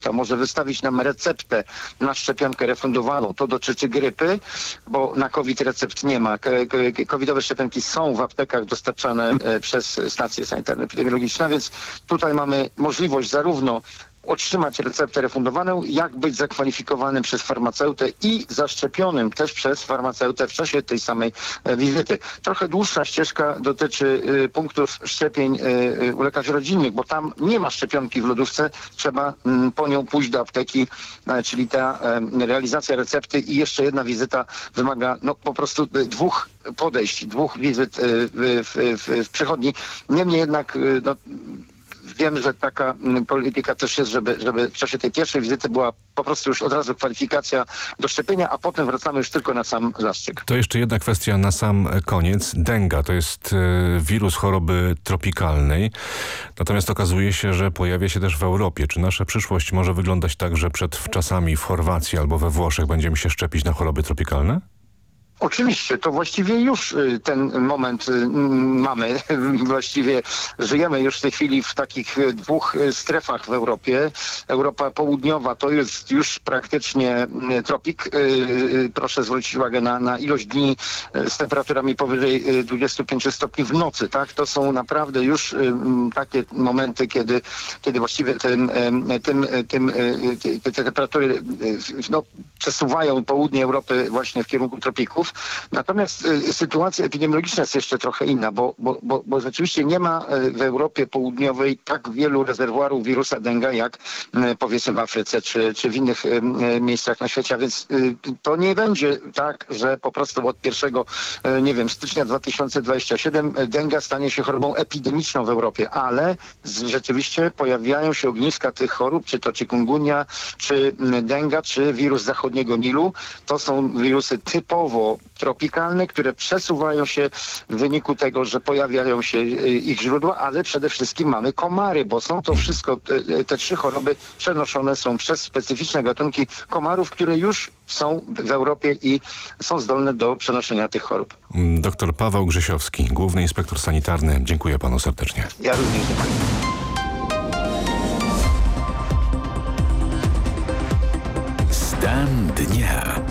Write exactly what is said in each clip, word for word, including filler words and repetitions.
to może wystawić nam receptę na szczepionkę refundowaną. To dotyczy grypy, bo na COVID recept nie ma. Covidowe szczepionki są w aptekach dostarczane przez stacje sanitarno-epidemiologiczne, więc tutaj mamy możliwość zarówno otrzymać receptę refundowaną, jak być zakwalifikowanym przez farmaceutę i zaszczepionym też przez farmaceutę w czasie tej samej wizyty. Trochę dłuższa ścieżka dotyczy y, punktów szczepień y, u lekarzy rodzinnych, bo tam nie ma szczepionki w lodówce, trzeba y, po nią pójść do apteki, y, czyli ta y, realizacja recepty i jeszcze jedna wizyta wymaga no, po prostu y, dwóch podejść, dwóch wizyt y, w, w, w przychodni. Niemniej jednak y, no, wiem, że taka polityka też jest, żeby, żeby w czasie tej pierwszej wizyty była po prostu już od razu kwalifikacja do szczepienia, a potem wracamy już tylko na sam zastrzyk. To jeszcze jedna kwestia na sam koniec. Denga to jest wirus choroby tropikalnej, natomiast okazuje się, że pojawia się też w Europie. Czy nasza przyszłość może wyglądać tak, że przed wczasami w Chorwacji albo we Włoszech będziemy się szczepić na choroby tropikalne? Oczywiście, to właściwie już ten moment mamy. Właściwie żyjemy już w tej chwili w takich dwóch strefach w Europie. Europa Południowa to jest już praktycznie tropik. Proszę zwrócić uwagę na, na ilość dni z temperaturami powyżej dwudziestu pięciu stopni w nocy. Tak? To są naprawdę już takie momenty, kiedy, kiedy właściwie tym, tym, tym, te temperatury no, przesuwają południe Europy właśnie w kierunku tropików. Natomiast y, sytuacja epidemiologiczna jest jeszcze trochę inna, bo, bo, bo, bo rzeczywiście nie ma y, w Europie Południowej tak wielu rezerwuarów wirusa denga, jak y, powiedzmy w Afryce czy, czy w innych y, y, miejscach na świecie, a więc y, to nie będzie tak, że po prostu od pierwszego, y, nie wiem, stycznia dwa tysiące dwudziestego siódmego denga stanie się chorobą epidemiczną w Europie, ale z, rzeczywiście pojawiają się ogniska tych chorób, czy to chikungunya, czy y, denga, czy wirus zachodniego Nilu. To są wirusy typowo tropikalne, które przesuwają się w wyniku tego, że pojawiają się ich źródła, ale przede wszystkim mamy komary, bo są to wszystko, te, te trzy choroby przenoszone są przez specyficzne gatunki komarów, które już są w Europie i są zdolne do przenoszenia tych chorób. Doktor Paweł Grzesiowski, główny inspektor sanitarny. Dziękuję panu serdecznie. Ja również dziękuję. Stan dnia.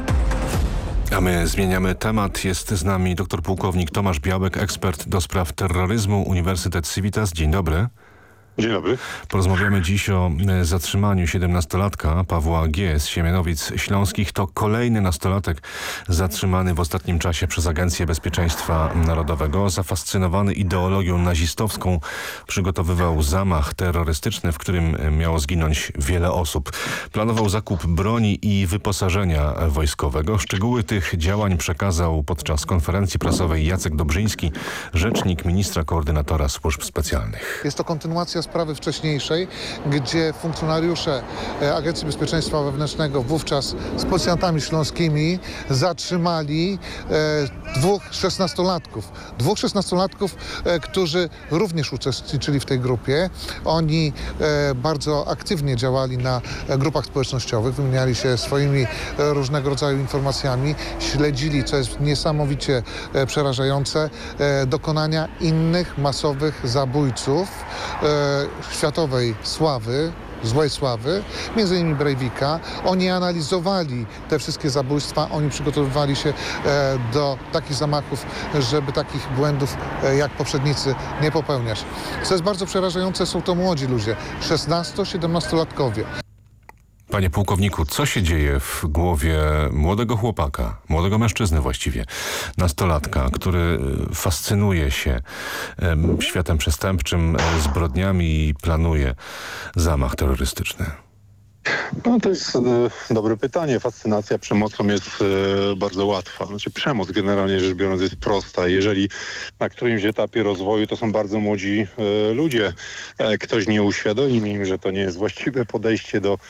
A my zmieniamy temat. Jest z nami dr pułkownik Tomasz Białek, ekspert do spraw terroryzmu, Uniwersytet Civitas. Dzień dobry. Dzień dobry. Porozmawiamy dziś o zatrzymaniu siedemnastolatka Pawła G. z Siemianowic Śląskich. To kolejny nastolatek zatrzymany w ostatnim czasie przez Agencję Bezpieczeństwa Narodowego. Zafascynowany ideologią nazistowską przygotowywał zamach terrorystyczny, w którym miało zginąć wiele osób. Planował zakup broni i wyposażenia wojskowego. Szczegóły tych działań przekazał podczas konferencji prasowej Jacek Dobrzyński, rzecznik ministra koordynatora służb specjalnych. Jest to kontynuacja sprawy wcześniejszej, gdzie funkcjonariusze Agencji Bezpieczeństwa Wewnętrznego wówczas z policjantami śląskimi zatrzymali e, dwóch szesnastolatków. Dwóch szesnastolatków, e, którzy również uczestniczyli w tej grupie. Oni e, bardzo aktywnie działali na grupach społecznościowych, wymieniali się swoimi e, różnego rodzaju informacjami, śledzili, co jest niesamowicie e, przerażające, e, dokonania innych masowych zabójców e, światowej sławy, złej sławy, między innymi Breivika. Oni analizowali te wszystkie zabójstwa, oni przygotowywali się e, do takich zamachów, żeby takich błędów e, jak poprzednicy nie popełniać. Co jest bardzo przerażające, są to młodzi ludzie, szesnasto-siedemnastolatkowie. Panie pułkowniku, co się dzieje w głowie młodego chłopaka, młodego mężczyzny właściwie, nastolatka, który fascynuje się um, światem przestępczym, zbrodniami i planuje zamach terrorystyczny? No to jest e, dobre pytanie. Fascynacja przemocą jest e, bardzo łatwa. Znaczy przemoc generalnie rzecz biorąc jest prosta. Jeżeli na którymś etapie rozwoju to są bardzo młodzi e, ludzie, e, ktoś nie uświadomi im, że to nie jest właściwe podejście do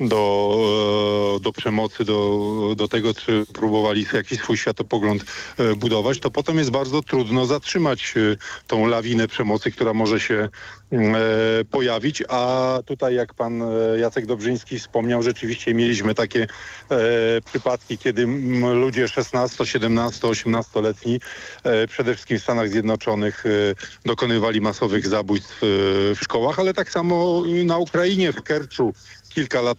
do, do przemocy, do, do tego, czy próbowali jakiś swój światopogląd budować, to potem jest bardzo trudno zatrzymać tą lawinę przemocy, która może się pojawić, a tutaj jak pan Jacek Dobrzyński wspomniał, rzeczywiście mieliśmy takie przypadki, kiedy ludzie szesnasto, siedemnasto, osiemnastoletni przede wszystkim w Stanach Zjednoczonych dokonywali masowych zabójstw w szkołach, ale tak samo na Ukrainie, w Kerczu, kilka lat